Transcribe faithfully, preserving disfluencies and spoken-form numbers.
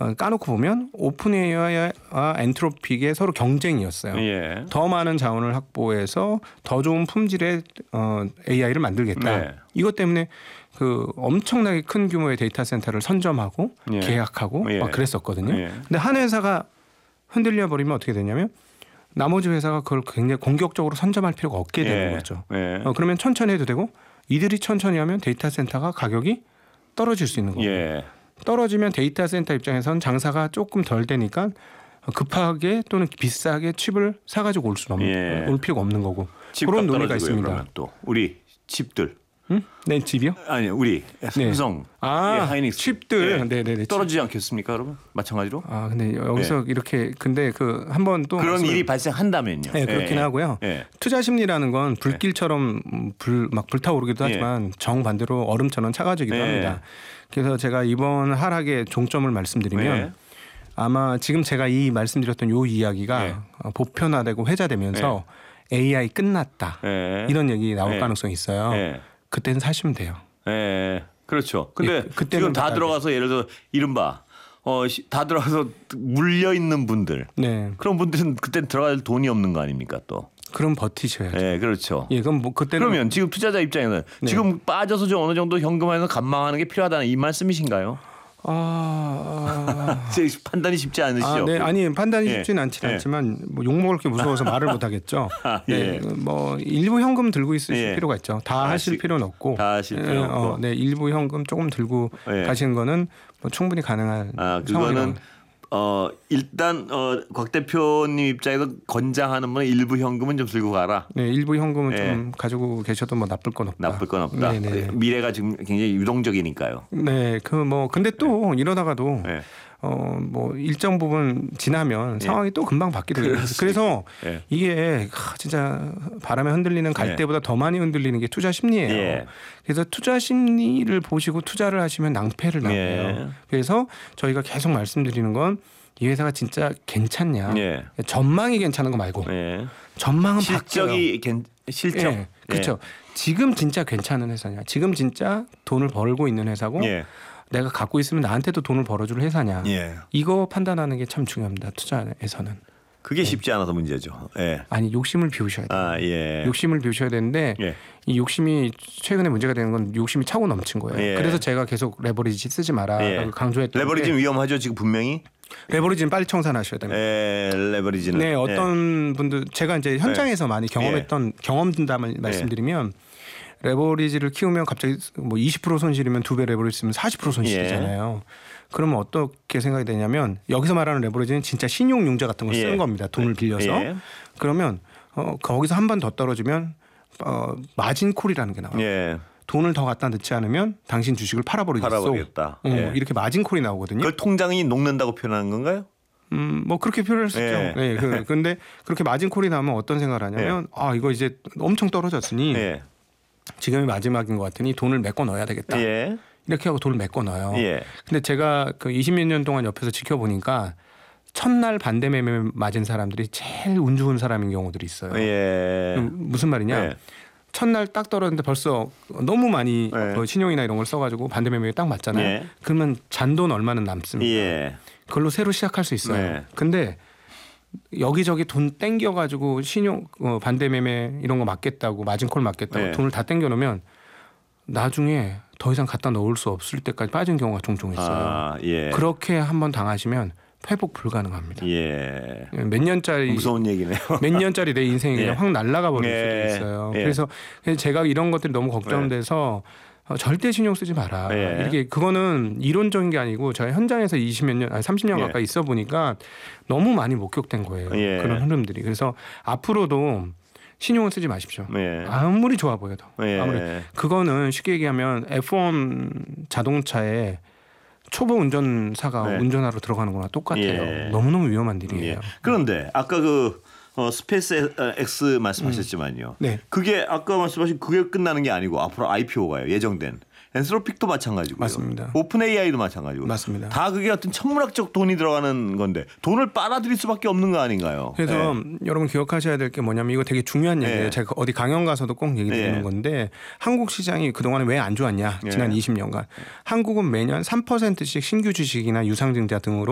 어, 까놓고 보면 오픈에이아이와 엔트로픽의 서로 경쟁이었어요. 예. 더 많은 자원을 확보해서 더 좋은 품질의 어, 에이아이를 만들겠다. 네. 이것 때문에 그 엄청나게 큰 규모의 데이터 센터를 선점하고 예. 계약하고 예. 막 그랬었거든요. 예. 근데 한 회사가 흔들려 버리면 어떻게 되냐면 나머지 회사가 그걸 굉장히 공격적으로 선점할 필요가 없게 되는 예. 거죠. 예. 어, 그러면 천천히 해도 되고 이들이 천천히 하면 데이터 센터가 가격이 떨어질 수 있는 거예요. 예. 떨어지면 데이터 센터 입장에서는 장사가 조금 덜 되니까 급하게 또는 비싸게 칩을 사가지고 올 수는 없는, 예. 올 필요가 없는 거고 칩값 그런 논의가 떨어지고요, 있습니다. 그러면 또 우리 칩들. 응? 네, 집이요? 아니 우리 삼성, 아, 예, 하이닉스 칩들. 예. 네네네. 떨어지지 않겠습니까, 여러분? 마찬가지로? 아, 근데 여기서 이렇게 근데 그 한 번 또 그런 말씀을- 일이 발생한다면요. 네, 그렇긴 예. 하고요. 예. 투자 심리라는 건 불길처럼 불 막 불타오르기도 하지만 정반대로 얼음처럼 차가지기도 예. 합니다. 그래서 제가 이번 하락의 종점을 말씀드리면 예. 아마 지금 제가 이 말씀드렸던 요 이야기가 예. 보편화되고 회자되면서 에이아이 끝났다. 예. 이런 얘기 나올 예. 가능성이 있어요. 예. 그때는 사시면 돼요. 예. 그렇죠. 근데 예, 그때는 지금 다 받아야 들어가서 예를 들어 이른바 어, 시- 다 들어가서 물려 있는 분들. 네. 그런 분들은 그때는 들어갈 돈이 없는 거 아닙니까 또? 그럼 버티셔야죠. 예, 그렇죠. 예, 그럼 뭐 그때는 그러면 지금 투자자 입장에서는 네. 지금 빠져서 좀 어느 정도 현금화해서 감망하는 게 필요하다는 이 말씀이신가요? 아, 제 판단이 쉽지 않으시죠? 아, 네, 아니 판단이 예. 쉽지는 않지는 예. 않지만 뭐 욕먹을 게 무서워서 말을 못 하겠죠. 아, 네, 예. 뭐 일부 현금 들고 있을 예. 필요가 있죠. 다 아, 하실 시- 필요는 없고, 다 하실 필요 예, 없고. 어, 네, 일부 현금 조금 들고 예. 가시는 거는 뭐 충분히 가능한 아, 상황이라고. 그거는 어 일단 어, 곽 대표님 입장에서 권장하는 건 일부 현금은 좀 들고 가라. 네, 일부 현금은 예. 좀 가지고 계셔도 뭐 나쁠 건 없다. 나쁠 건 없다. 네, 네. 미래가 지금 굉장히 유동적이니까요. 네, 그 뭐 근데 또 이러다가도 예. 어 뭐 일정 부분 지나면 예. 상황이 또 금방 바뀌거든요. 그렇습니다. 그래서 예. 이게 하, 진짜 바람에 흔들리는 갈대보다 더 많이 흔들리는 게 투자 심리예요. 예. 그래서 투자 심리를 보시고 투자를 하시면 낭패를 나요. 예. 그래서 저희가 계속 말씀드리는 건 이 회사가 진짜 괜찮냐. 예. 전망이 괜찮은 거 말고 예. 전망은 바뀌어요. 실적이 괜, 실적. 예, 그렇죠. 지금 진짜 괜찮은 회사냐. 지금 진짜 돈을 벌고 있는 회사고 예. 내가 갖고 있으면 나한테도 돈을 벌어줄 회사냐. 예. 이거 판단하는 게 참 중요합니다. 투자에서는. 그게 쉽지 않아서 문제죠. 예. 아니 욕심을 비우셔야 돼요. 아, 예. 욕심을 비우셔야 되는데 예. 이 욕심이 최근에 문제가 되는 건 욕심이 차고 넘친 거예요. 예. 그래서 제가 계속 레버리지 쓰지 마라 예. 강조했던 레버리지는 게 위험하죠. 지금 분명히. 레버리지는 빨리 청산하셔야 됩니다. 예, 레버리지는. 네, 어떤 분들 제가 이제 현장에서 많이 경험했던 경험담을 예. 말씀드리면 레버리지를 키우면 갑자기 뭐 이십 퍼센트 손실이면 두 배 레버리지 쓰면 사십 퍼센트 손실이잖아요. 그러면 어떻게 생각이 되냐면 여기서 말하는 레버리지는 진짜 신용융자 같은 걸 쓰는 예. 겁니다. 돈을 빌려서. 예. 그러면 어, 거기서 한 번 더 떨어지면 어, 마진콜이라는 게 나와요. 예. 돈을 더 갖다 넣지 않으면 당신 주식을 팔아버리겠어. 팔아버리겠다. 어, 예. 이렇게 마진콜이 나오거든요. 그걸 통장이 녹는다고 표현하는 건가요? 음, 뭐 그렇게 표현할 수 있죠. 예. 네, 그, 근데 그렇게 마진콜이 나오면 어떤 생각을 하냐면 아 이거 이제 엄청 떨어졌으니 예. 지금이 마지막인 것 같으니 돈을 메꿔 넣어야 되겠다. 예. 이렇게 하고 돈을 메꿔 넣어요. 예. 근데 제가 그 이십몇 년 동안 옆에서 지켜보니까 첫날 반대 매매 맞은 사람들이 제일 운 좋은 사람인 경우들이 있어요. 예. 그럼 무슨 말이냐? 예. 첫날 딱 떨어졌는데 벌써 너무 많이 예. 그 신용이나 이런 걸 써가지고 반대 매매에 딱 맞잖아요. 예. 그러면 잔돈 얼마는 남습니다. 예. 그걸로 새로 시작할 수 있어요. 네. 근데 여기저기 돈 땡겨가지고 신용 어, 반대 매매 이런 거 맞겠다고 마진콜 맞겠다고 네. 돈을 다 땡겨 놓으면 나중에 더 이상 갖다 넣을 수 없을 때까지 빠진 경우가 종종 있어요. 아, 예. 그렇게 한번 당하시면 회복 불가능합니다. 예. 몇 년짜리 무서운 얘기네요. 몇 년짜리 내 인생이 예. 그냥 확 날아가 버릴 예. 수도 있어요. 예. 그래서 제가 이런 것들이 너무 걱정돼서 어, 절대 신용 쓰지 마라. 예. 이렇게 그거는 이론적인 게 아니고 저희 현장에서 이십몇 년, 아니 삼십 년 예. 가까이 있어 보니까 너무 많이 목격된 거예요. 예. 그런 흐름들이. 그래서 앞으로도 신용을 쓰지 마십시오. 예. 아무리 좋아 보여도. 예. 아무리 그거는 쉽게 얘기하면 에프원 자동차에 초보 운전사가 네. 운전하러 들어가는 거나 똑같아요. 예. 너무너무 위험한 일이에요. 예. 그런데 아까 그 어, 스페이스 X 말씀하셨지만요. 네. 그게 아까 말씀하신 그게 끝나는 게 아니고 앞으로 아이피오가요. 예정된. 엔스로픽도 마찬가지고요. 맞습니다. 오픈 에이아이도 마찬가지고. 맞습니다. 다 그게 어떤 천문학적 돈이 들어가는 건데 돈을 빨아들일 수밖에 없는 거 아닌가요? 그래서 예. 여러분 기억하셔야 될 게 뭐냐면 이거 되게 중요한 얘기예요. 예. 제가 어디 강연 가서도 꼭 얘기 드리는 예. 건데 한국 시장이 그동안에 왜 안 좋았냐. 지난 예. 이십 년간. 한국은 매년 삼 퍼센트씩 신규 주식이나 유상증자 등으로